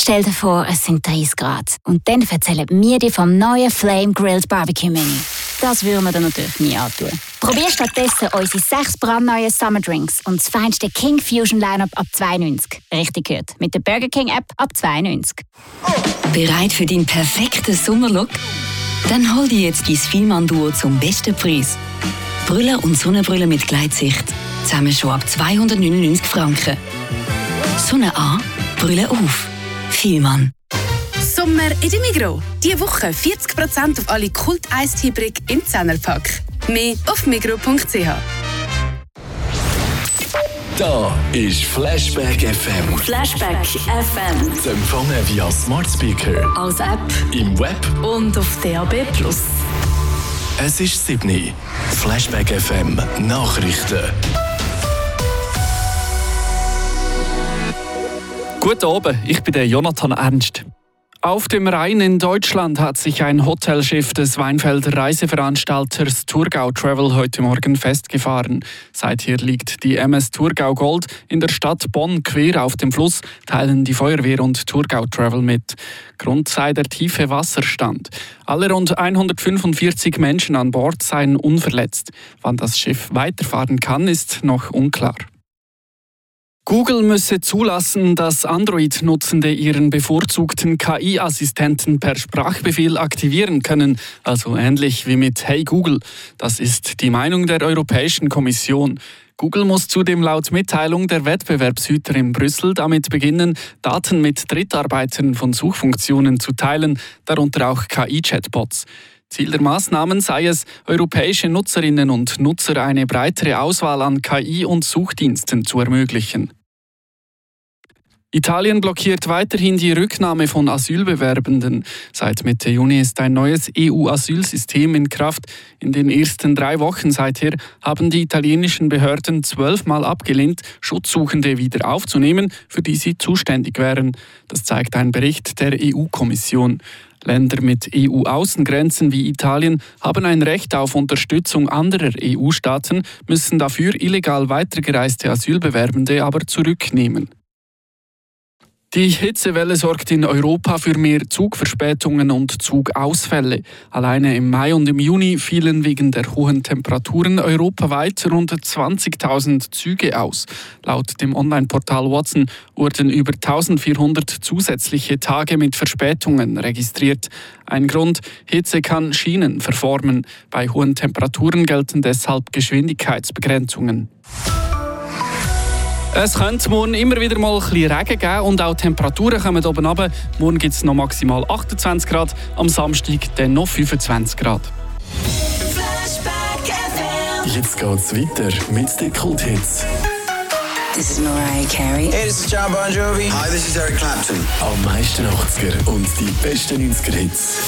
Stell dir vor, es sind 30 Grad. Und dann erzählen wir dir vom neuen Flame Grilled Barbecue Menü. Das würden wir dir natürlich nie antun. Probier stattdessen unsere 6 brandneuen Summer Drinks und das feinste King Fusion Lineup ab 2,90. Richtig gehört. Mit der Burger King App ab 2,90. Bereit für deinen perfekten Sommerlook? Dann hol dir jetzt dein Vielmann-Duo zum besten Preis. Brille und Sonnenbrille mit Gleitsicht. Zusammen schon ab 299 Franken. Sonne an, Brille auf. Vielmann. Sommer in der Migros. Diese Woche 40% auf alle Kult-Eistee-Brick im 10er-Pack. Mehr auf migros.ch. Da ist Flashback FM. Flashback FM. Zu empfangen via Smart Speaker, Als App im Web. und auf DAB+. Es ist 7. Flashback FM Nachrichten. Guten Abend, ich bin der Jonathan Ernst. Auf dem Rhein in Deutschland hat sich ein Hotelschiff des Weinfelder Reiseveranstalters Thurgau Travel heute Morgen festgefahren. Seither liegt die MS Thurgau Gold in der Stadt Bonn quer auf dem Fluss, teilen die Feuerwehr und Thurgau Travel mit. Grund sei der tiefe Wasserstand. Alle rund 145 Menschen an Bord seien unverletzt. Wann das Schiff weiterfahren kann, ist noch unklar. Google müsse zulassen, dass Android-Nutzende ihren bevorzugten KI-Assistenten per Sprachbefehl aktivieren können, also ähnlich wie mit Hey Google. Das ist die Meinung der Europäischen Kommission. Google muss zudem laut Mitteilung der Wettbewerbshüter in Brüssel damit beginnen, Daten mit Drittarbeitern von Suchfunktionen zu teilen, darunter auch KI-Chatbots. Ziel der Maßnahmen sei es, europäische Nutzerinnen und Nutzer eine breitere Auswahl an KI- und Suchdiensten zu ermöglichen. Italien blockiert weiterhin die Rücknahme von Asylbewerbenden. Seit Mitte Juni ist ein neues EU-Asylsystem in Kraft. In den ersten 3 Wochen seither haben die italienischen Behörden 12-mal abgelehnt, Schutzsuchende wieder aufzunehmen, für die sie zuständig wären. Das zeigt ein Bericht der EU-Kommission. Länder mit EU-Außengrenzen wie Italien haben ein Recht auf Unterstützung anderer EU-Staaten, müssen dafür illegal weitergereiste Asylbewerbende aber zurücknehmen. Die Hitzewelle sorgt in Europa für mehr Zugverspätungen und Zugausfälle. Alleine im Mai und im Juni fielen wegen der hohen Temperaturen europaweit rund 20.000 Züge aus. Laut dem Online-Portal Watson wurden über 1.400 zusätzliche Tage mit Verspätungen registriert. Ein Grund: Hitze kann Schienen verformen. Bei hohen Temperaturen gelten deshalb Geschwindigkeitsbegrenzungen. Es könnte morgen immer wieder mal ein bisschen Regen geben und auch Temperaturen kommen oben runter. Morgen gibt es noch maximal 28 Grad, am Samstag dann noch 25 Grad. Jetzt geht's weiter mit den Kulthits. This is Mariah Carey. Hey, this is John Bon Jovi. Hi, this is Eric Clapton. Am meisten 80er und die besten 90er-Hits.